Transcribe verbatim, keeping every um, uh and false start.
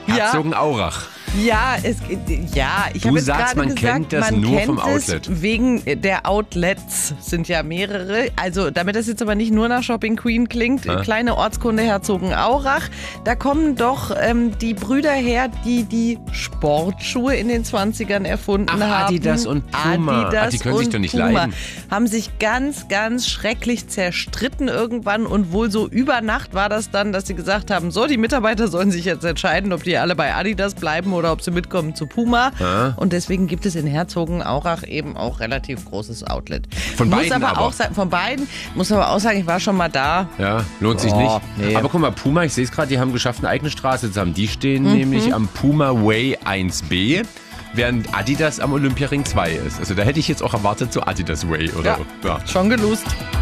Herzogenaurach. Ja, es, ja, ich habe jetzt sagst, gerade man gesagt, kennt das man nur kennt vom es Outlet. wegen der Outlets, sind ja mehrere. Also damit das jetzt aber nicht nur nach Shopping Queen klingt, Hä? kleine Ortskunde Herzogenaurach, da kommen doch ähm, die Brüder her, die die Sportschuhe in den zwanzigern erfunden Ach, haben. Adidas und Puma. Adidas Ach, die können sich und doch nicht Puma. leiden. Haben sich ganz, ganz schrecklich zerstritten irgendwann und wohl so über Nacht war das dann, dass sie gesagt haben, so, die Mitarbeiter sollen sich jetzt entscheiden, ob die alle bei Adidas bleiben oder ob sie mitkommen zu Puma. Ah. Und deswegen gibt es in Herzogenaurach eben auch relativ großes Outlet. Von muss beiden aber, aber. auch sagen, von beiden, muss aber auch sagen, ich war schon mal da. Ja, lohnt sich Oh, nicht. nee. Aber guck mal, Puma, ich sehe es gerade, die haben geschafft, eine eigene Straße zu haben. Die stehen Mhm. nämlich am Puma Way eins B, während Adidas am Olympiaring zwei ist. Also da hätte ich jetzt auch erwartet, so Adidas Way oder Ja. ja. Schon gelust.